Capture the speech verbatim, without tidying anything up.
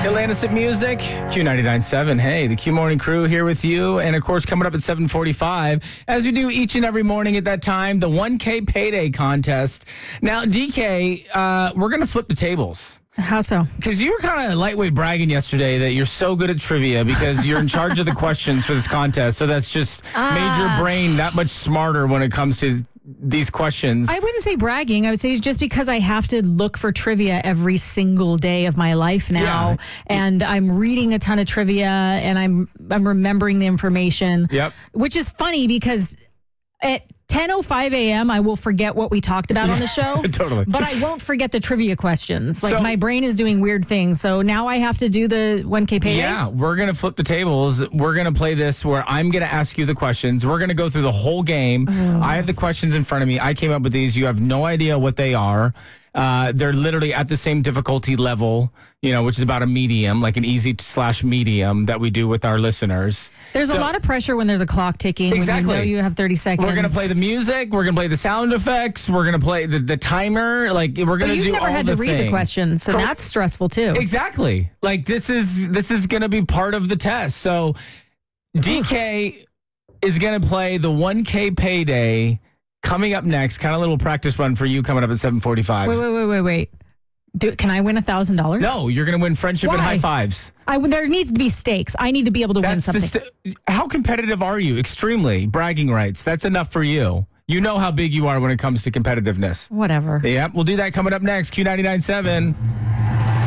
Atlantis at Music, Q ninety-nine point seven. Hey, the Q Morning Crew here with you. And of course, coming up at seven forty-five, as we do each and every morning at that time, the one K Payday Contest. Now, D K, uh, we're going to flip the tables. How so? Because you were kind of lightweight bragging yesterday that you're so good at trivia because you're in charge of the questions for this contest. So that's just uh, made your brain that much smarter when it comes to these questions. I wouldn't say bragging. I would say it's just because I have to look for trivia every single day of my life now. Yeah. And I'm reading a ton of trivia and I'm I'm remembering the information. Yep. Which is funny because at ten oh five a.m. I will forget what we talked about on the show. Totally. But I won't forget the trivia questions. Like so, my brain is doing weird things. So now I have to do the one K Payday. Yeah, we're going to flip the tables. We're going to play this where I'm going to ask you the questions. We're going to go through the whole game. Oh. I have the questions in front of me. I came up with these. You have no idea what they are. Uh, they're literally at the same difficulty level, you know, which is about a medium, like an easy slash medium that we do with our listeners. There's so, a lot of pressure when there's a clock ticking. Exactly. When you know you have thirty seconds. We're going to play the music. We're going to play the sound effects. We're going to play the, the timer. Like we're going to do all the things. You've never had to read the questions, so Pro- that's stressful too. Exactly. Like this is this is going to be part of the test. So D K is going to play the one K Payday. Coming up next, kind of a little practice run for you coming up at seven forty-five. Wait, wait, wait, wait, wait. Do, can I win one thousand dollars? No, you're going to win friendship Why? and high fives. I, there needs to be stakes. I need to be able to That's win something. St- how competitive are you? Extremely. Bragging rights. That's enough for you. You know how big you are when it comes to competitiveness. Whatever. Yeah, we'll do that coming up next. Q ninety-nine point seven.